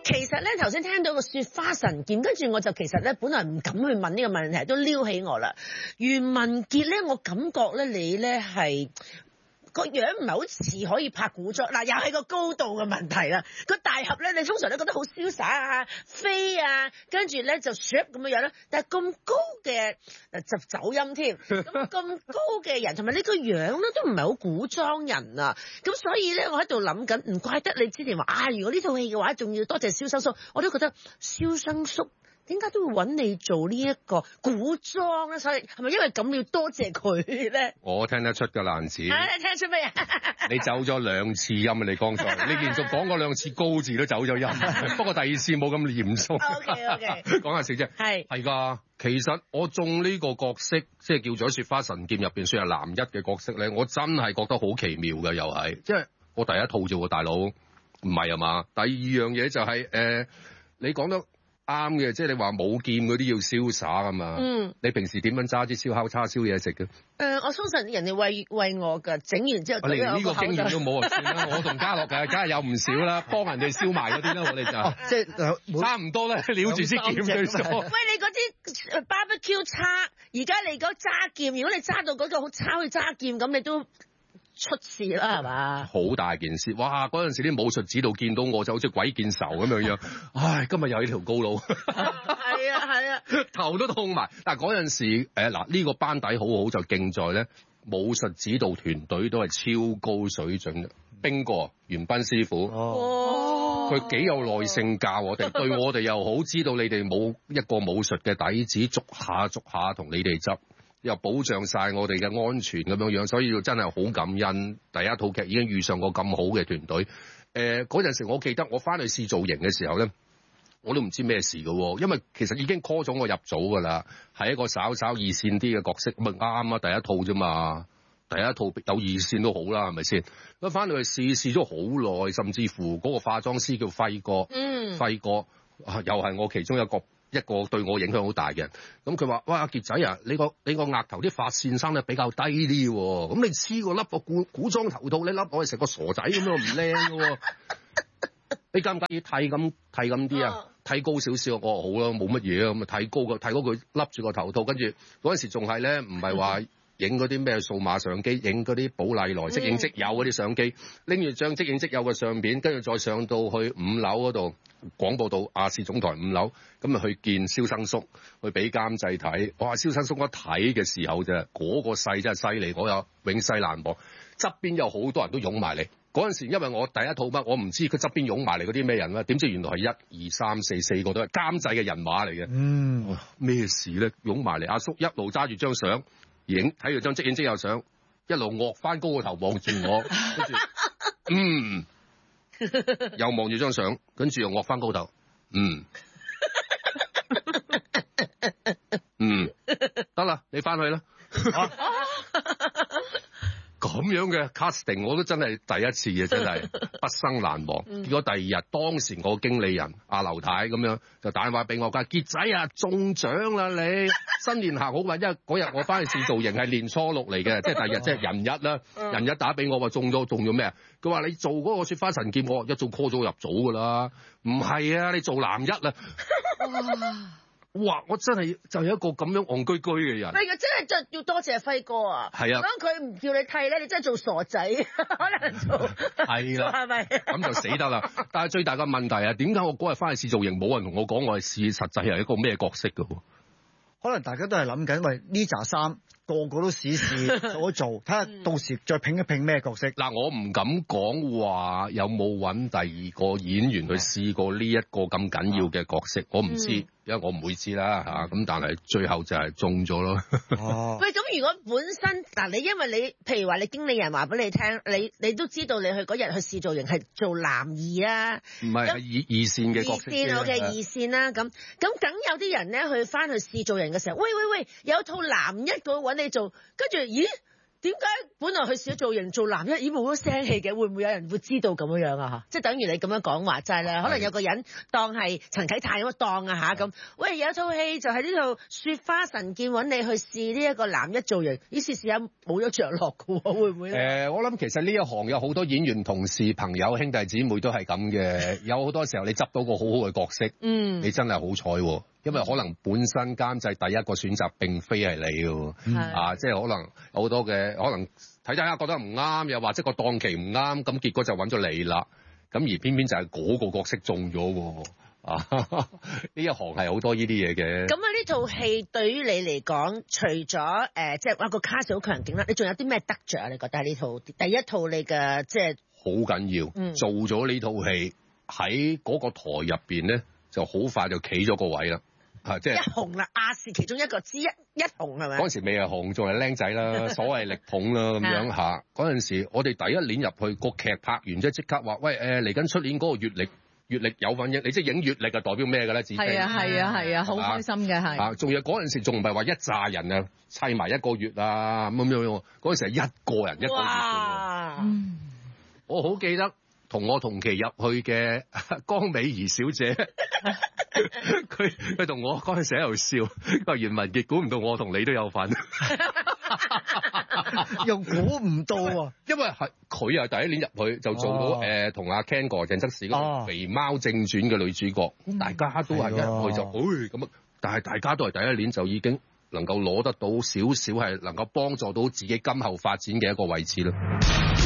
其實咧頭先聽到個雪花神劍，跟住我就其實咧本來唔敢去問呢個問題，都撩起我啦。袁文傑咧，我感覺咧你咧係個樣唔係好似可以拍古裝，嗱又係個高度嘅問題啦。個大俠咧，你通常都覺得好瀟灑啊、飛啊，跟住咧就 shap 咁樣啦。但係咁高嘅就走音添，咁高嘅人同埋呢個樣咧都唔係好古裝人啊。咁所以咧，我喺度諗緊，唔怪得你之前話啊，如果呢套戲嘅話，仲要多謝蕭生叔，我都覺得蕭生叔。點解都會揾你做呢一個古裝咧？所以係咪因為咁要多謝佢咧？ 我聽得出㗎爛子。 你聽得出咩啊？ 你走咗2次音啊！你剛才你連續講過2次高字都走咗音，不過第二次冇咁嚴肅。 OK， 講下笑啫。 係㗎。其實我中呢個角色，即係叫做《雪花神劍》入邊算係男一嘅角色咧，我真係覺得好奇妙嘅，又係即係我第一套啫喎，大佬唔係啊嘛。第二樣嘢就係你講得啱嘅，即係你話冇劍嗰啲要瀟灑啊嘛。你平時點樣揸支燒烤叉燒嘢食嘅？ 我通常人哋餵我㗎，整完之後我連呢個經驗都冇啊！算啦，我同家樂梗係有唔少啦，幫人哋燒埋嗰啲啦，我哋就即係差唔多啦，撩住支劍對手。 喂，你嗰啲 barbecue 叉，而家你講揸劍，如果你揸到嗰個好叉去揸劍，咁你都出事啦，係嘛？ 好大件事！哇！嗰陣時啲武術指導見到我就好似鬼見愁咁樣樣。唉，今日又係呢條高路。係啊，頭都痛埋。但係嗰陣時嗱呢個班底好好就勁在咧，武術指導團隊都係超高水準嘅。邊個？袁彬師傅。佢幾有耐性教我哋，對我哋又好，知道你哋冇一個武術嘅底子，逐下同你哋執。又保障晒我哋嘅安全咁樣樣，所以真係好感恩。第一套劇已經遇上過咁好嘅團隊。嗰陣時我記得我翻去試造型嘅時候咧，我都唔知咩事㗎喎，因為其實已經 call 咗我入組㗎啦，係一個稍稍二線啲嘅角色，咪啱啊，第一套啫嘛，第一套有二線都好啦，係咪先？咁翻去試咗好耐，甚至乎嗰個化妝師叫輝哥，輝哥又係我其中一個對我影響好大嘅人。咁佢話：哇，阿傑仔啊，你個額頭啲髮線生得比較低啲喎，咁你黐個笠個古裝頭套，你笠我係成個傻仔咁樣唔靚嘅喎。你介唔介意剃咁啲啊？剃高少少，我話好啦，冇乜嘢啊，咁啊剃高佢笠住個頭套，跟住嗰陣時仲係咧，唔係話影嗰啲咩數碼相機，影嗰啲寶麗來即影即有嗰啲相機，拎住張即影即有嘅相片，跟住再上到去5樓嗰度廣播道亞視總台5樓，咁啊去見蕭生叔，去俾監製睇。哇！蕭生叔一睇嘅時候啫，嗰個勢真係犀利，我有永世難忘。側邊有好多人都擁埋嚟。嗰陣時，因為我第一套乜，我唔知佢側邊擁埋嚟嗰啲咩人啦。點知原來係1、2、3、4個都係監製嘅人馬嚟嘅。咩事咧？擁埋嚟，阿叔一路揸住張相影，睇住張即影即有相，一路惡翻高個頭望住我，跟住又望住張相，跟住又惡翻高頭，得啦，你翻去啦。咁樣嘅 casting 我都真係第一次嘅，真係畢生難忘。結果第二日，當時我經理人阿劉太咁樣就打電話俾我，佢話傑仔啊，中獎啦你！新年行好運，因為嗰日我翻去試造型係年初6嚟嘅，即係第二日即係人日啦。人日打俾我話中咗咩啊？佢話你做嗰個雪花神劍，我一早 call 咗入組噶啦。唔係啊，你做男一啦。哇！我真係就係一個咁樣戇居居嘅人。 喂，真係要多謝輝哥啊！ 係啊， 咁佢唔叫你剃咧，你真係做傻仔，可能做係啦， 係咪？ 咁就死得啦！但係最大嘅問題係點解我嗰日翻去試造型，冇人同我講我係試實際係一個咩角色㗎？ 可能大家都係諗緊，喂呢紮衫個個都試做一做，睇下到時再拼一拼咩角色。 嗱，我唔敢講話有冇揾第二個演員去試過呢一個咁緊要嘅角色，我唔知。因為我唔會知啦嚇，咁但係最後就係中咗咯。 喂，咁如果本身嗱你因為你譬如話你經理人話俾你聽，你都知道你去嗰日去試造型係做男二啊， 唔係係二線嘅角色。 二線啦，咁梗有啲人咧去翻去試造型嘅時候，喂，有套男一個揾你做，跟住咦點解本來佢試咗造型做男一已經冇咗聲氣嘅，會唔會有人會知道咁樣啊？嚇，即係等於你咁樣講話齋啦，可能有個人當係陳啟泰咁樣當啊嚇咁。喂，有一套戲就係呢套《雪花神劍》揾你去試呢一個男一造型，於是試下冇咗着落嘅喎，會唔會咧？ 我諗其實呢一行有好多演員同事朋友兄弟姊妹都係咁嘅，有好多時候你執到個好好嘅角色，你真係好彩喎。因為可能本身監製第一個選擇並非係你喎，即係可能有好多嘅可能睇下覺得唔啱，又或者個檔期唔啱，咁結果就揾咗你啦。咁而偏偏就係嗰個角色中咗喎。呢一行係好多呢啲嘢嘅。咁呢套戲對於你嚟講，除咗即係話個卡士好強勁啦，你仲有啲咩得着啊？你覺得喺呢套第一套你嘅即係好緊要，做咗呢套戲喺嗰個台入邊咧，就好快就企咗個位啦。即係一紅啦，亞視其中一個之一紅係咪？ 嗰陣時未係紅，仲係僆仔啦，所謂力捧啦咁樣嚇。嗰陣時我哋第一年入去個劇拍完即刻話，喂嚟緊出年嗰個月曆有份影，你即係影月曆係代表咩嘅咧？子飛係啊，好開心嘅係。 仲有嗰陣時仲唔係話一紮人啊砌埋一個月啊咁樣，嗰陣時係一個人一個月嘅。我好記得同我同期入去嘅江美儀小姐。佢同我嗰陣時喺度笑，佢話袁文傑估唔到我同你都有份， 又估唔到啊！ 因為係佢係第一年入去就做到同阿 Ken 哥鄭則仕嗰個《肥貓正傳》嘅女主角，大家都係一去就咁，但係大家都係第一年就已經能夠攞得到少少係能夠幫助到自己今後發展嘅一個位置啦。